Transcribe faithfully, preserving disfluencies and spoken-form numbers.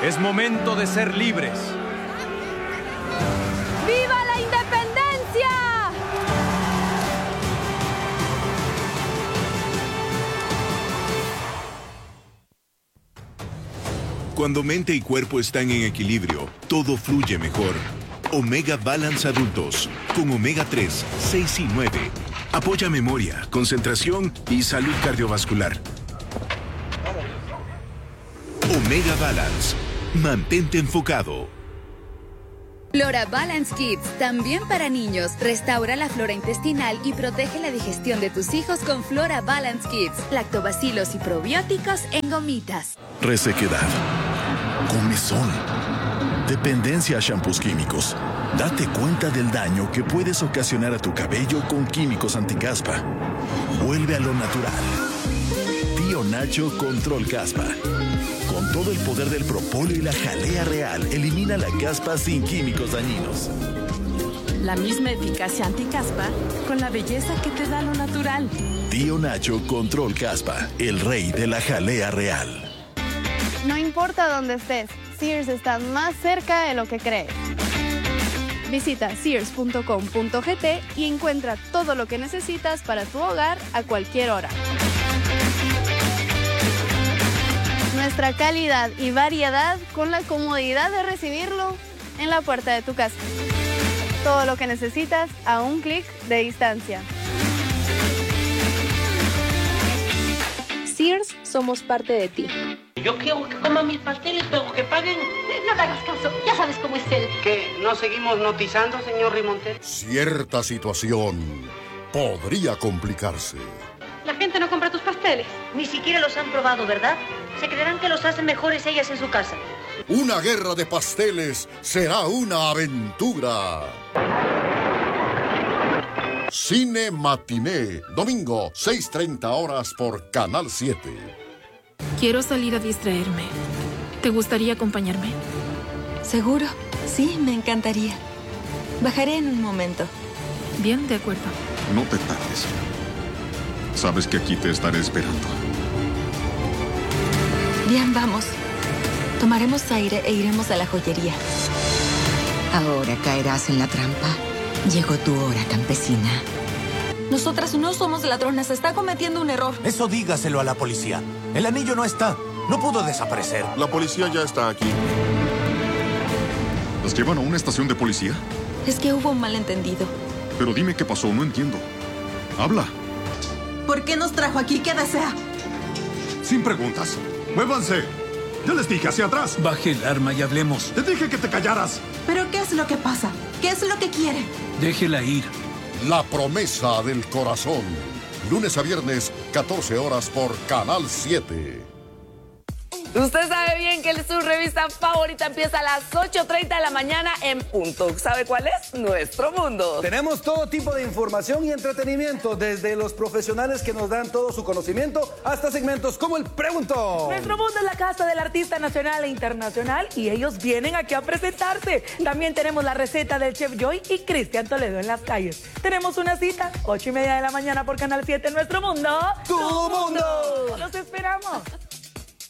Es momento de ser libres. ¡Viva la independencia! Cuando mente y cuerpo están en equilibrio, todo fluye mejor. Omega Balance Adultos, con omega tres, seis y nueve. Apoya memoria, concentración y salud cardiovascular. Omega Balance. Mantente enfocado. Flora Balance Kids, también para niños. Restaura la flora intestinal y protege la digestión de tus hijos con Flora Balance Kids. Lactobacilos y probióticos en gomitas. Resequedad, comezón, dependencia a shampoos químicos. Date cuenta del daño que puedes ocasionar a tu cabello con químicos anticaspa. Vuelve a lo natural. Tío Nacho Control Caspa. Con todo el poder del propóleo y la jalea real, elimina la caspa sin químicos dañinos. La misma eficacia anticaspa con la belleza que te da lo natural. Tío Nacho Control Caspa, el rey de la jalea real. No importa dónde estés, Sears está más cerca de lo que crees. Visita sears punto com punto gt y encuentra todo lo que necesitas para tu hogar a cualquier hora. Nuestra calidad y variedad con la comodidad de recibirlo en la puerta de tu casa. Todo lo que necesitas a un clic de distancia. Sears, somos parte de ti. Yo quiero que coman mis pasteles, pero que paguen. No le hagas caso, ya sabes cómo es él. ¿Que no seguimos notizando, señor Rimontel? Cierta situación podría complicarse. La gente no compra tus pasteles. Ni siquiera los han probado, ¿verdad? Se creerán que los hacen mejores ellas en su casa. Una guerra de pasteles será una aventura. Cine Matiné, domingo, seis treinta horas por Canal siete. Quiero salir a distraerme. ¿Te gustaría acompañarme? ¿Seguro? Sí, me encantaría. Bajaré en un momento. Bien, de acuerdo. No te tardes. Sabes que aquí te estaré esperando. Bien, vamos. Tomaremos aire e iremos a la joyería. Ahora caerás en la trampa. Llegó tu hora, campesina. Nosotras no somos ladronas. Está cometiendo un error. Eso dígaselo a la policía. El anillo no está. No pudo desaparecer. La policía ya está aquí. ¿Las llevan a una estación de policía? Es que hubo un malentendido. Pero dime qué pasó, no entiendo. Habla. ¿Por qué nos trajo aquí? ¿Qué desea? Sin preguntas. ¡Muévanse! Ya les dije, hacia atrás. Baje el arma y hablemos. Te dije que te callaras. ¿Pero qué es lo que pasa? ¿Qué es lo que quiere? Déjela ir. La promesa del corazón. Lunes a viernes, catorce horas por Canal siete. Usted sabe bien que su revista favorita empieza a las ocho treinta de la mañana en punto. ¿Sabe cuál es? Nuestro Mundo. Tenemos todo tipo de información y entretenimiento, desde los profesionales que nos dan todo su conocimiento hasta segmentos como el Preguntón. Nuestro Mundo es la casa del artista nacional e internacional y ellos vienen aquí a presentarse. También tenemos la receta del Chef Joy y Cristian Toledo en las calles. Tenemos una cita, ocho y media de la mañana por Canal siete, Nuestro Mundo. ¡Todo mundo! ¡Los esperamos!